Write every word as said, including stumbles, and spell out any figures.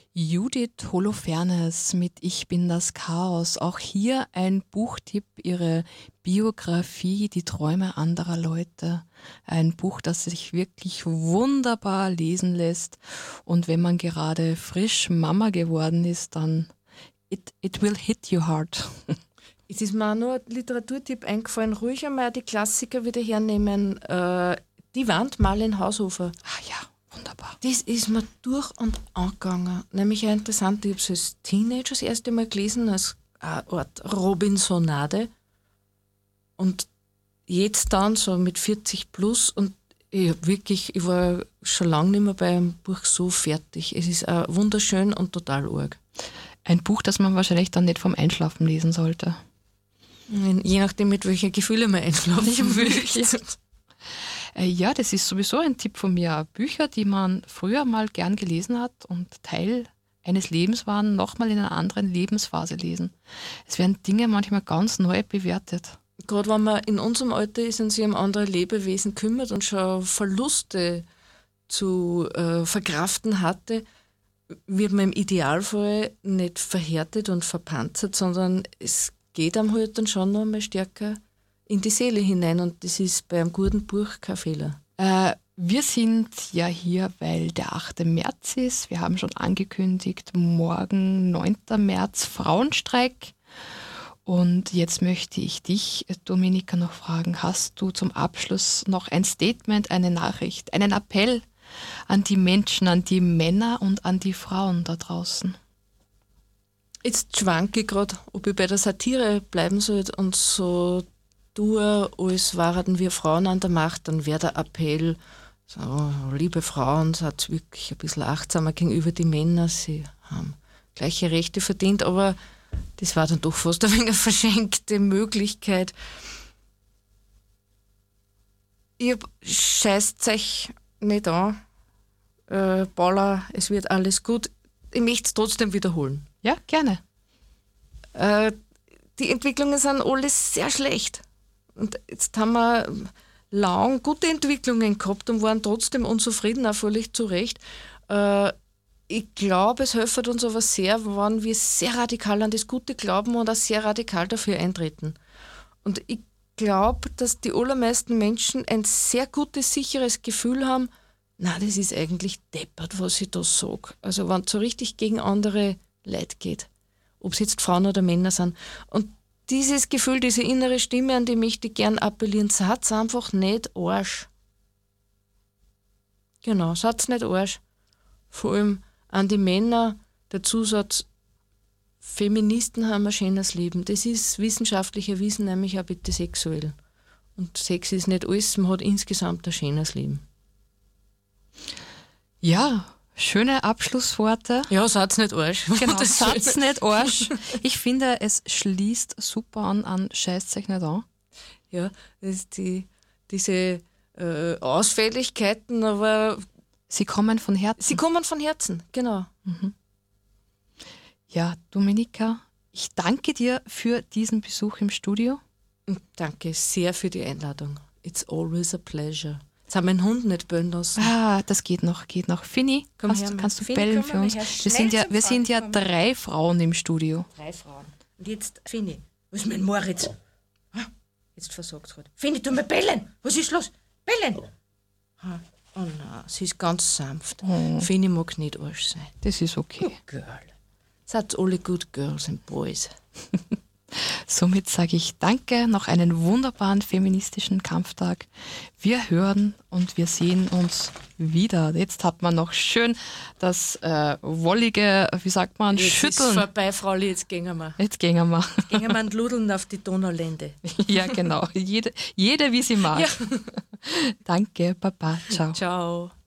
Judith Holofernes mit Ich bin das Chaos. Auch hier ein Buchtipp, ihre Biografie, die Träume anderer Leute. Ein Buch, das sich wirklich wunderbar lesen lässt. Und wenn man gerade frisch Mama geworden ist, dann it, it will hit you hard. Es ist mir auch noch ein Literaturtipp eingefallen, ruhig einmal die Klassiker wieder hernehmen. Äh, die Wand, Marlen Haushofer. Ah ja. Wunderbar. Das ist mir durch und angegangen. Nämlich ein interessant, ich habe es als Teenager das erste Mal gelesen, als eine Art Robinsonade. Und jetzt dann so mit vierzig plus und ich hab wirklich, ich war schon lange nicht mehr bei einem Buch so fertig. Es ist auch wunderschön und total arg. Ein Buch, das man wahrscheinlich dann nicht vom Einschlafen lesen sollte. Je nachdem, mit welchen Gefühlen man einschlafen möchte. Ja, das ist sowieso ein Tipp von mir. Bücher, die man früher mal gern gelesen hat und Teil eines Lebens waren, nochmal in einer anderen Lebensphase lesen. Es werden Dinge manchmal ganz neu bewertet. Gerade wenn man in unserem Alter ist und sich um andere Lebewesen kümmert und schon Verluste zu äh, verkraften hatte, wird man im Idealfall nicht verhärtet und verpanzert, sondern es geht einem halt dann schon noch mal stärker in die Seele hinein und das ist bei einem guten Buch kein Fehler. Äh, wir sind ja hier, weil der achte März ist. Wir haben schon angekündigt, morgen, neunten März, Frauenstreik. Und jetzt möchte ich dich, Dominika, noch fragen, hast du zum Abschluss noch ein Statement, eine Nachricht, einen Appell an die Menschen, an die Männer und an die Frauen da draußen? Jetzt schwanke ich gerade, ob ich bei der Satire bleiben soll und so tue, als waren wir Frauen an der Macht, dann wäre der Appell, so, liebe Frauen, seid wirklich ein bisschen achtsamer gegenüber die Männer, sie haben gleiche Rechte verdient, aber das war dann doch fast ein wenig eine verschenkte Möglichkeit. Ihr scheißt euch nicht an, äh, Paula, es wird alles gut. Ich möchte es trotzdem wiederholen. Ja, gerne. Äh, die Entwicklungen sind alles sehr schlecht. Und jetzt haben wir lang gute Entwicklungen gehabt und waren trotzdem unzufrieden, auch völlig zu Recht. Äh, ich glaube, es hilft uns aber sehr, wenn wir sehr radikal an das Gute glauben und auch sehr radikal dafür eintreten. Und ich glaube, dass die allermeisten Menschen ein sehr gutes, sicheres Gefühl haben, na, das ist eigentlich deppert, was ich da sage. Also wenn es so richtig gegen andere Leute geht, ob es jetzt Frauen oder Männer sind. Und dieses Gefühl, diese innere Stimme, an die möchte ich gern appellieren, seid's einfach nicht Arsch. Genau, seid's nicht Arsch. Vor allem an die Männer, der Zusatz, Feministen haben ein schönes Leben. Das ist wissenschaftlich erwiesen, nämlich auch bitte sexuell. Und Sex ist nicht alles, man hat insgesamt ein schönes Leben. Ja, schöne Abschlussworte. Ja, seid's nicht Arsch. Genau, seid's nicht Arsch. Ich finde, es schließt super an an Scheißt euch nicht an. Ja, das ist die, diese äh, Ausfälligkeiten, aber sie kommen von Herzen. Sie kommen von Herzen, genau. Mhm. Ja, Dominika, ich danke dir für diesen Besuch im Studio. Und danke sehr für die Einladung. It's always a pleasure. Jetzt haben wir den Hund nicht bellen lassen. Ah, das geht noch, geht noch. Finny, Komm kannst, her, kannst du Finny, bellen komm für mal uns? her. Wir sind ja, Schnell wir zum sind ja Fahren, drei Frauen im Studio. Drei Frauen. Und jetzt, Finny, was ist mit Moritz? Jetzt versagt es gerade. Finny, tu mir bellen! Was ist los? Bellen! Oh nein, sie ist ganz sanft. Oh. Finny mag nicht Arsch sein. Das ist okay. Good girl. Seid alle good girls and boys. Somit sage ich danke, noch einen wunderbaren feministischen Kampftag. Wir hören und wir sehen uns wieder. Jetzt hat man noch schön das äh, wollige, wie sagt man, jetzt Schütteln. Ist vorbei, Frauli, jetzt gehen wir. Jetzt gehen wir. Gehen wir und ludeln auf die Donaulände. Ja, genau. Jede, jede wie sie mag. Ja. Danke, Baba. Ciao. Ciao.